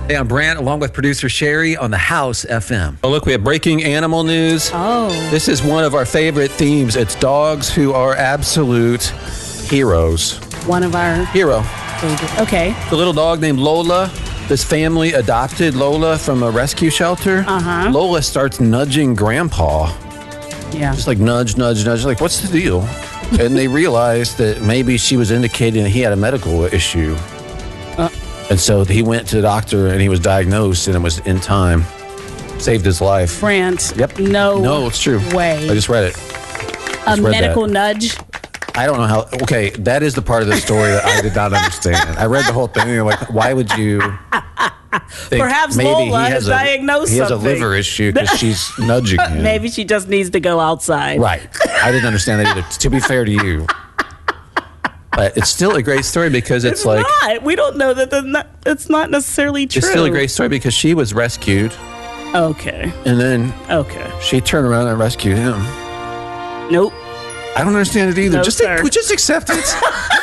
Hey, I'm Brant, along with producer Sherry on the House FM. Oh, look, we have breaking animal news. Oh. This is one of our favorite themes. It's dogs who are absolute heroes. One of our Hero. favorite. Okay. The little dog named Lola. This family adopted Lola from a rescue shelter. Uh-huh. Lola starts nudging Grandpa. Yeah. Just like nudge. Like, what's the deal? And they realized that maybe she was indicating that he had a medical issue. And so he went to the doctor and he was diagnosed and it was in time. Saved his life. Brant. Yep. No, it's true. way. I just read it. A read medical that. nudge. I don't know how. Okay, that is the part of the story that I did not understand. I read the whole thing and I'm like, why would you think Perhaps maybe Lola has diagnosed he has something. a liver issue because she's nudging him. Maybe she just needs to go outside. Right. I didn't understand that either, to be fair to you. But it's still a great story because it's like... not. We don't know that it's not necessarily true. It's still a great story because she was rescued. Okay. And then Okay. she turned around and rescued him. Nope. I don't understand it either. No, just sir. accept it.